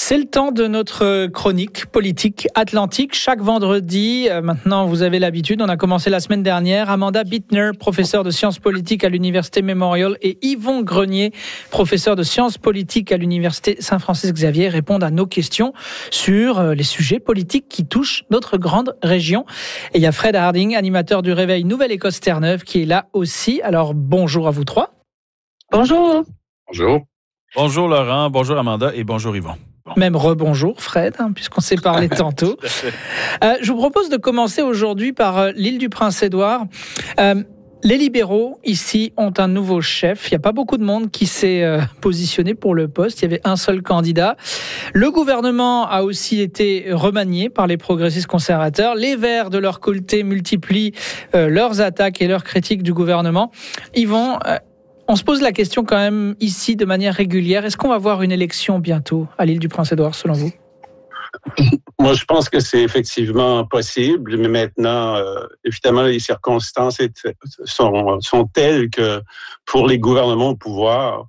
C'est le temps de notre chronique politique atlantique. Chaque vendredi, maintenant vous avez l'habitude, on a commencé la semaine dernière. Amanda Bittner, professeure de sciences politiques à l'Université Memorial, et Yvon Grenier, professeur de sciences politiques à l'Université Saint-Francis-Xavier, répondent à nos questions sur les sujets politiques qui touchent notre grande région. Et il y a Fred Harding, animateur du Réveil Nouvelle-Écosse Terre-Neuve, qui est là aussi. Alors bonjour à vous trois. Bonjour. Bonjour. Bonjour Laurent, bonjour Amanda et bonjour Yvon. Même rebonjour Fred, puisqu'on s'est parlé tantôt. Je vous propose de commencer aujourd'hui par l'île du Prince-Édouard. Les libéraux, ici, ont un nouveau chef. Il n'y a pas beaucoup de monde qui s'est positionné pour le poste. Il y avait un seul candidat. Le gouvernement a aussi été remanié par les progressistes conservateurs. Les Verts, de leur côté, multiplient leurs attaques et leurs critiques du gouvernement. Yvon, on se pose la question quand même ici de manière régulière. Est-ce qu'on va voir une élection bientôt à l'île du Prince-Édouard, selon vous? Moi, je pense que c'est effectivement possible, mais maintenant, évidemment, les circonstances sont telles que pour les gouvernements au pouvoir,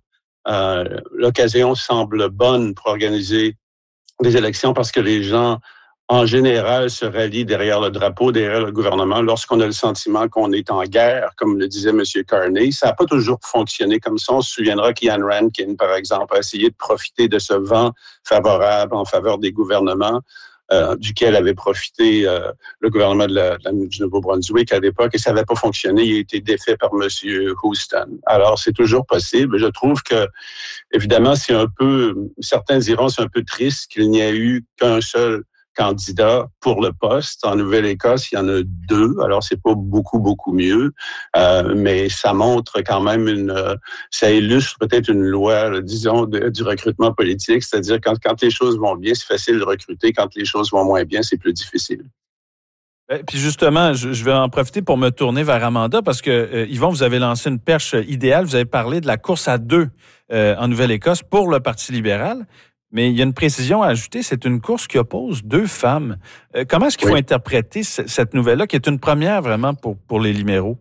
l'occasion semble bonne pour organiser des élections parce que les gens, en général, se rallient derrière le drapeau, derrière le gouvernement, lorsqu'on a le sentiment qu'on est en guerre, comme le disait M. Carney. Ça n'a pas toujours fonctionné comme ça. On se souviendra qu'Ian Rankin, par exemple, a essayé de profiter de ce vent favorable en faveur des gouvernements, duquel avait profité le gouvernement du Nouveau-Brunswick à l'époque, et ça n'avait pas fonctionné. Il a été défait par M. Houston. Alors, c'est toujours possible. Je trouve que, évidemment, certains diront c'est un peu triste qu'il n'y ait eu qu'un seul candidat pour le poste. En Nouvelle-Écosse, il y en a 2. Alors, c'est pas beaucoup mieux. Mais ça montre quand même ça illustre peut-être une loi, disons, du recrutement politique. C'est-à-dire, quand les choses vont bien, c'est facile de recruter. Quand les choses vont moins bien, c'est plus difficile. Puis justement, je vais en profiter pour me tourner vers Amanda parce que, Yvon, vous avez lancé une perche idéale. Vous avez parlé de la course à 2 en Nouvelle-Écosse pour le Parti libéral. Mais il y a une précision à ajouter, c'est une course qui oppose 2 femmes. Comment est-ce qu'il faut interpréter cette nouvelle-là, qui est une première vraiment pour les libéraux?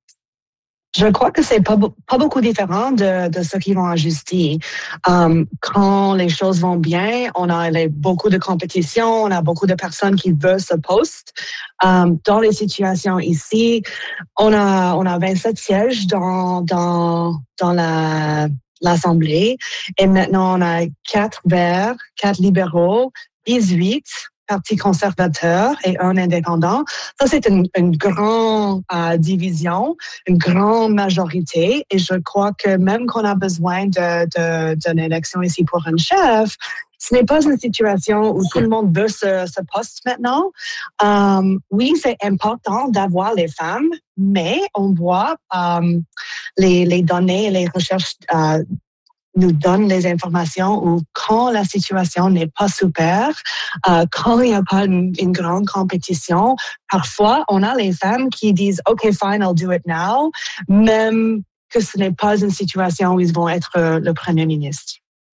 Je crois que c'est pas beaucoup différent de ce qu'ils vont ajuster. Quand les choses vont bien, on a beaucoup de compétition, on a beaucoup de personnes qui veulent ce poste. Dans les situations ici, on a 27 sièges dans l'Assemblée. Et maintenant, on a 4 Verts, 4 libéraux, 18 partis conservateurs et 1 indépendant. Ça, c'est une grande division, une grande majorité. Et je crois que même qu'on a besoin d'une élection ici pour un chef, ce n'est pas une situation où tout le monde veut ce poste maintenant. Oui, c'est important d'avoir les femmes, mais on voit les données et les recherches nous donnent les informations où quand la situation n'est pas super, quand il n'y a pas une grande compétition, parfois on a les femmes qui disent « OK, fine, I'll do it now », même que ce n'est pas une situation où ils vont être le premier ministre.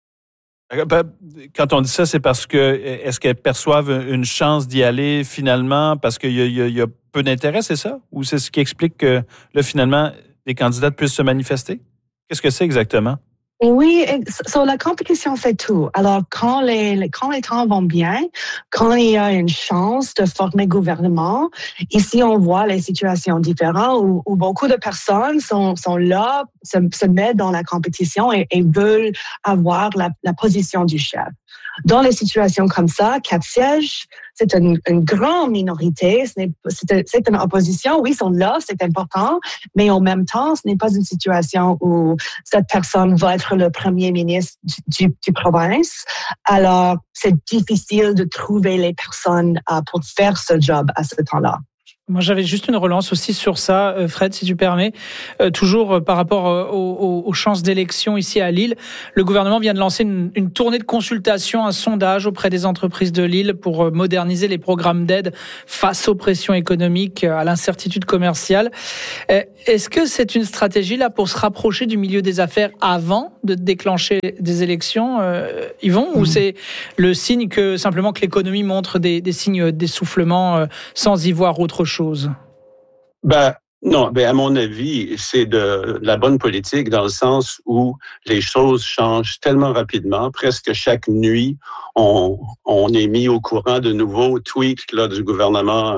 Quand on dit ça, c'est parce que est-ce qu'elles perçoivent une chance d'y aller finalement parce qu'il y a peu d'intérêt, c'est ça? Ou c'est ce qui explique que là, finalement, les candidats puissent se manifester? Qu'est-ce que c'est exactement? Oui, la compétition, c'est tout. Alors, quand les temps vont bien, quand il y a une chance de former gouvernement, ici, on voit les situations différentes où beaucoup de personnes sont là, se mettent dans la compétition et veulent avoir la position du chef. Dans les situations comme ça, 4 sièges, c'est une grande minorité. C'est une opposition. Oui, ils sont là, c'est important. Mais en même temps, ce n'est pas une situation où cette personne va être le premier ministre du province. Alors, c'est difficile de trouver les personnes pour faire ce job à ce temps-là. Moi, j'avais juste une relance aussi sur ça, Fred, si tu permets. Toujours par rapport aux chances d'élection ici à Lille, le gouvernement vient de lancer une tournée de consultation, un sondage auprès des entreprises de Lille pour moderniser les programmes d'aide face aux pressions économiques, à l'incertitude commerciale. Est-ce que c'est une stratégie là pour se rapprocher du milieu des affaires avant de déclencher des élections, Yvon, ou c'est le signe que simplement que l'économie montre des signes d'essoufflement sans y voir autre chose? Non, à mon avis, c'est de la bonne politique dans le sens où les choses changent tellement rapidement. Presque chaque nuit, on est mis au courant de nouveaux tweaks là, du gouvernement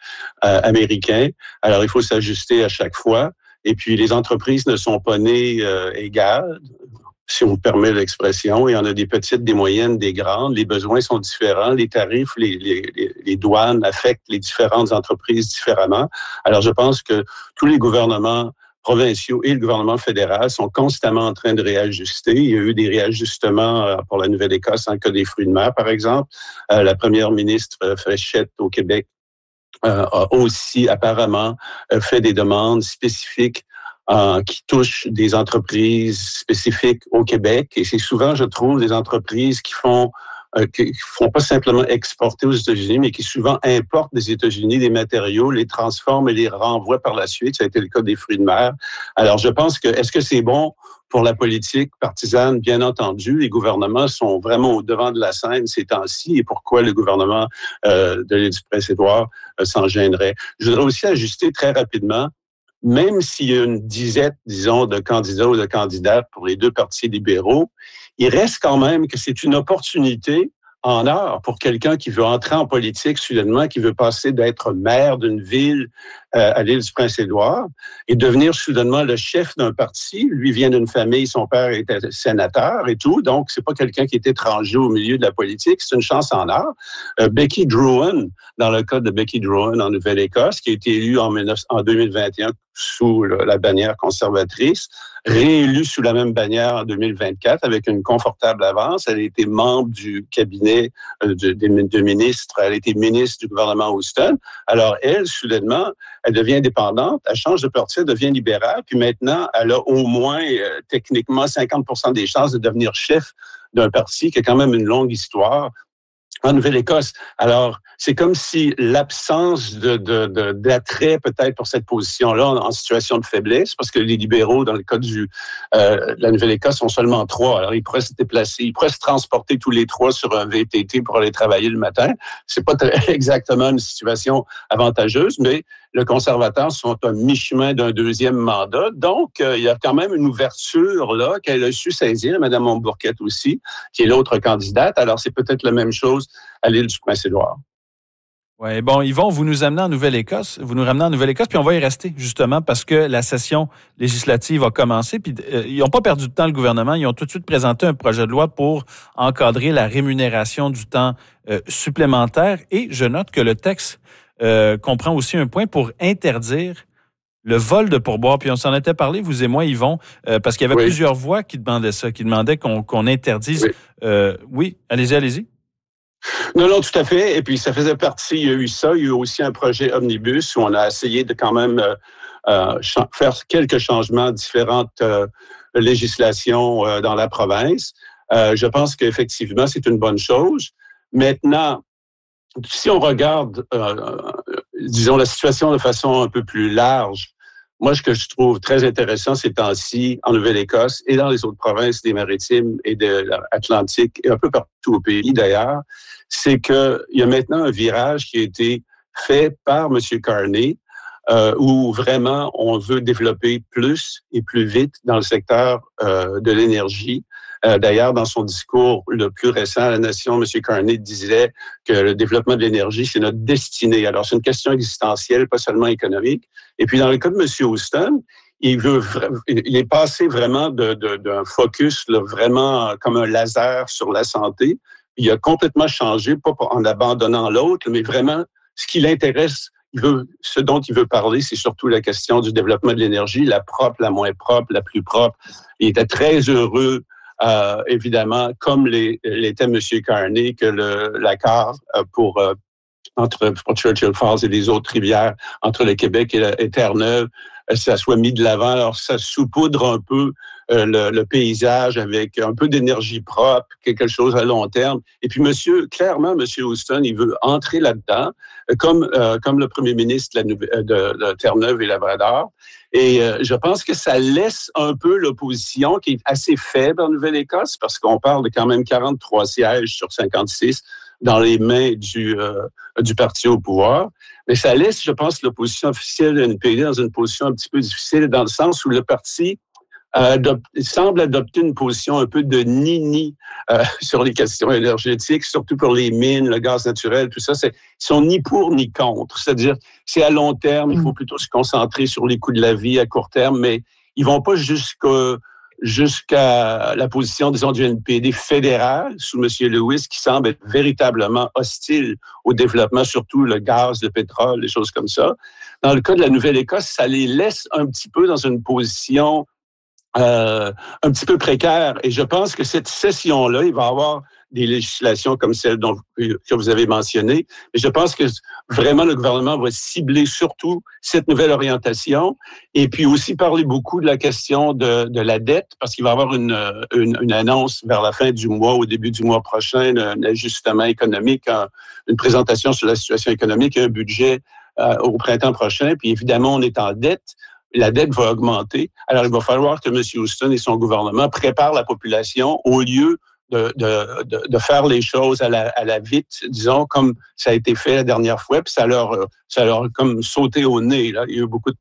américain. Alors, il faut s'ajuster à chaque fois. Et puis, les entreprises ne sont pas nées égales, si on me permet l'expression. Il y en a des petites, des moyennes, des grandes. Les besoins sont différents. Les tarifs, les douanes affectent les différentes entreprises différemment. Alors, je pense que tous les gouvernements provinciaux et le gouvernement fédéral sont constamment en train de réajuster. Il y a eu des réajustements pour la Nouvelle-Écosse en cas des fruits de mer, par exemple. La première ministre Fréchette au Québec a aussi apparemment fait des demandes spécifiques qui touchent des entreprises spécifiques au Québec. Et c'est souvent, je trouve, des entreprises qui font pas simplement exporter aux États-Unis, mais qui souvent importent des États-Unis des matériaux, les transforment et les renvoient par la suite. Ça a été le cas des fruits de mer. Alors, je pense que, est-ce que c'est bon pour la politique partisane? Bien entendu, les gouvernements sont vraiment au devant de la scène ces temps-ci, et pourquoi le gouvernement de l'île du Prince-Édouard s'en gênerait. Je voudrais aussi ajuster très rapidement, même s'il y a une dizaine, disons, de candidats ou de candidates pour les deux partis libéraux, il reste quand même que c'est une opportunité en or pour quelqu'un qui veut entrer en politique soudainement, qui veut passer d'être maire d'une ville à l'île du Prince-Édouard et devenir soudainement le chef d'un parti. Lui vient d'une famille, son père était sénateur et tout, donc c'est pas quelqu'un qui est étranger au milieu de la politique, c'est une chance en or. Becky Drouin, dans le cas de Becky Drouin en Nouvelle-Écosse, qui a été élue en 2021 sous la bannière conservatrice, réélue sous la même bannière en 2024 avec une confortable avance. Elle a été membre du cabinet de ministres. Elle a été ministre du gouvernement Houston. Alors, elle, soudainement, elle devient indépendante, elle change de parti, elle devient libérale, puis maintenant, elle a au moins, techniquement, 50% des chances de devenir chef d'un parti qui a quand même une longue histoire en Nouvelle-Écosse. Alors, c'est comme si l'absence d'attrait peut-être pour cette position-là en situation de faiblesse, parce que les libéraux, dans le cas de la Nouvelle-Écosse, sont seulement 3. Alors, ils pourraient se déplacer, ils pourraient se transporter tous les 3 sur un VTT pour aller travailler le matin. C'est pas exactement une situation avantageuse, mais le conservateur sont à mi-chemin d'un deuxième mandat. Donc, il y a quand même une ouverture là qu'elle a su saisir, Mme Montbourquette aussi, qui est l'autre candidate. Alors, c'est peut-être la même chose à l'île du Prince-Édouard. Oui, bon, Yvon, vous nous amenez en Nouvelle-Écosse, puis on va y rester, justement, parce que la session législative a commencé, puis ils n'ont pas perdu de temps, le gouvernement, ils ont tout de suite présenté un projet de loi pour encadrer la rémunération du temps supplémentaire, et je note que le texte comprend aussi un point pour interdire le vol de pourboire, puis on s'en était parlé, vous et moi, Yvon, parce qu'il y avait plusieurs voix qui demandaient ça, qui demandaient qu'on interdise. Oui, allez-y. Non, tout à fait. Et puis, ça faisait partie, il y a eu ça. Il y a eu aussi un projet Omnibus où on a essayé de quand même faire quelques changements à différentes législations dans la province. Je pense qu'effectivement, c'est une bonne chose. Maintenant, si on regarde, disons, la situation de façon un peu plus large, moi, ce que je trouve très intéressant ces temps-ci, en Nouvelle-Écosse et dans les autres provinces des Maritimes et de l'Atlantique, et un peu partout au pays d'ailleurs, c'est qu'il y a maintenant un virage qui a été fait par M. Carney, où vraiment on veut développer plus et plus vite dans le secteur de l'énergie. D'ailleurs, dans son discours le plus récent à la Nation, M. Carney disait que le développement de l'énergie, c'est notre destinée. Alors, c'est une question existentielle, pas seulement économique. Et puis, dans le cas de M. Houston, il est passé vraiment d'un focus là, vraiment comme un laser sur la santé. Il a complètement changé, pas en abandonnant l'autre, mais vraiment ce qui l'intéresse. Ce dont il veut parler, c'est surtout la question du développement de l'énergie, la propre, la moins propre, la plus propre. Il était très heureux, évidemment, comme l'était M. Carney, que l'accord entre Churchill Falls et les autres rivières, entre le Québec et Terre-Neuve, ça soit mis de l'avant. Alors, ça saupoudre un peu le paysage avec un peu d'énergie propre, quelque chose à long terme. Et puis, clairement, M. Houston, il veut entrer là-dedans, comme le premier ministre de Terre-Neuve et Labrador. Et je pense que ça laisse un peu l'opposition, qui est assez faible en Nouvelle-Écosse, parce qu'on parle de quand même 43 sièges sur 56 dans les mains du parti au pouvoir. Mais ça laisse, je pense, l'opposition officielle de NPD dans une position un petit peu difficile, dans le sens où le parti semble adopter une position un peu de ni-ni sur les questions énergétiques, surtout pour les mines, le gaz naturel, tout ça. Ils sont ni pour ni contre. C'est-à-dire, c'est à long terme, il faut plutôt se concentrer sur les coûts de la vie à court terme, mais ils vont pas jusqu'à la position, disons, du NPD fédéral sous M. Lewis, qui semble être véritablement hostile au développement, surtout le gaz, le pétrole, les choses comme ça. Dans le cas de la Nouvelle-Écosse, ça les laisse un petit peu dans une position un petit peu précaire. Et je pense que cette session-là, il va y avoir des législations comme celle que vous avez mentionnée. Et je pense que vraiment le gouvernement va cibler surtout cette nouvelle orientation et puis aussi parler beaucoup de la question de la dette, parce qu'il va y avoir une annonce vers la fin du mois, au début du mois prochain, un ajustement économique, une présentation sur la situation économique et un budget au printemps prochain. Puis évidemment, on est en dette. La dette va augmenter. Alors, il va falloir que M. Houston et son gouvernement préparent la population au lieu de faire les choses à la vite, disons, comme ça a été fait la dernière fois, puis ça leur a comme sauté au nez. Là. Il y a eu beaucoup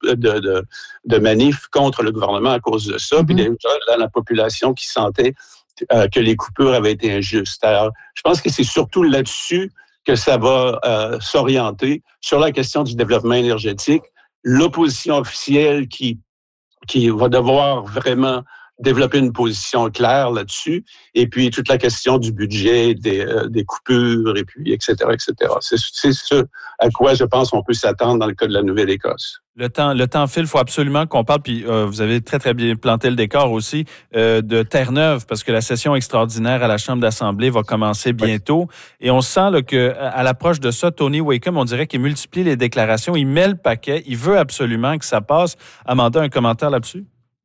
de manifs contre le gouvernement à cause de ça, puis déjà, la population qui sentait que les coupures avaient été injustes. Alors, je pense que c'est surtout là-dessus que ça va s'orienter, sur la question du développement énergétique. L'opposition officielle qui va devoir vraiment développer une position claire là-dessus, et puis toute la question du budget, des coupures, et puis etc., etc. C'est ce à quoi je pense on peut s'attendre dans le cas de la Nouvelle-Écosse. Le temps file, il faut absolument qu'on parle, puis vous avez très, très bien planté le décor aussi, de Terre-Neuve, parce que la session extraordinaire à la Chambre d'Assemblée va commencer bientôt. Et on sent là, qu'à l'approche de ça, Tony Wakeham, on dirait qu'il multiplie les déclarations, il met le paquet, il veut absolument que ça passe. Amanda, un commentaire là-dessus?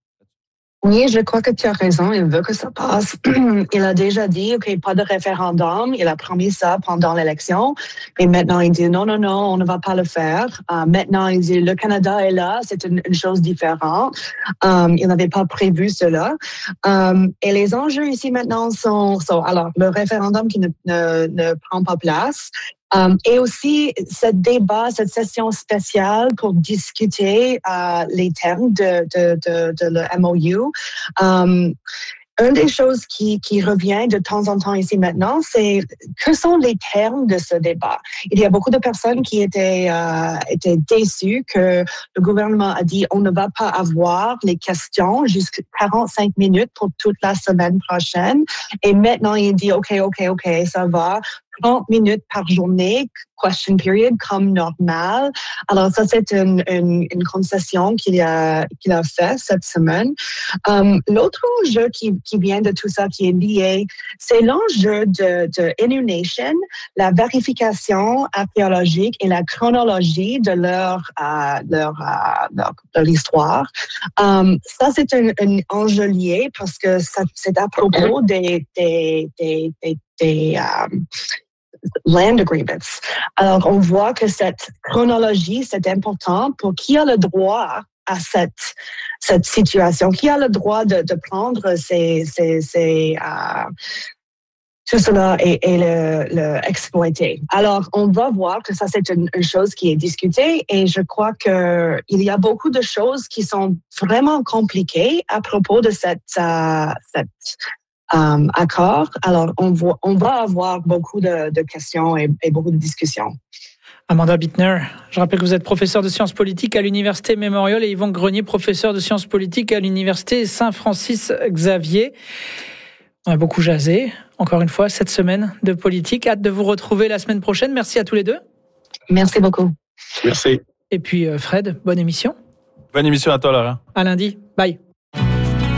Oui, je crois que tu as raison. Il veut que ça passe. Il a déjà dit, OK, pas de référendum. Il a promis ça pendant l'élection. Mais maintenant, il dit, non, on ne va pas le faire. Maintenant, il dit, le Canada est là. C'est une chose différente. Il n'avait pas prévu cela. Et les enjeux ici maintenant sont alors, le référendum qui ne prend pas place. Et aussi, ce débat, cette session spéciale pour discuter les termes de le MOU. Une des choses qui revient de temps en temps ici maintenant, c'est que sont les termes de ce débat. Il y a beaucoup de personnes qui étaient déçues que le gouvernement a dit on ne va pas avoir les questions jusqu'à 45 minutes pour toute la semaine prochaine. Et maintenant, il dit OK, ça va. 30 minutes par journée, question period, comme normal. Alors ça, c'est une concession qu'il a fait cette semaine. L'autre enjeu qui vient de tout ça, qui est lié, c'est l'enjeu de Innu Nation, la vérification archéologique et la chronologie de leur histoire. Ça, c'est un enjeu lié parce que c'est à propos des land agreements. Alors, on voit que cette chronologie, c'est important pour qui a le droit à cette situation, qui a le droit de prendre tout cela et le exploiter. Alors, on va voir que ça, c'est une chose qui est discutée et je crois que il y a beaucoup de choses qui sont vraiment compliquées à propos de cet accord. Alors, on va avoir beaucoup de questions et beaucoup de discussions. Amanda Bittner, je rappelle que vous êtes professeur de sciences politiques à l'Université Memorial et Yvon Grenier, professeur de sciences politiques à l'Université Saint-Francis-Xavier. On a beaucoup jasé, encore une fois, cette semaine de politique. Hâte de vous retrouver la semaine prochaine. Merci à tous les deux. Merci beaucoup. Merci. Et puis, Fred, bonne émission. Bonne émission à toi, Laurent. À lundi. Bye.